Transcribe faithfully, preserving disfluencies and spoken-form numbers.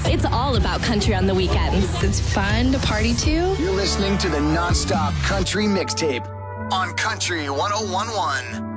it's all about country on the weekends. It's fun to party to. You're listening to the Nonstop Country Mixtape on Country one oh one point one.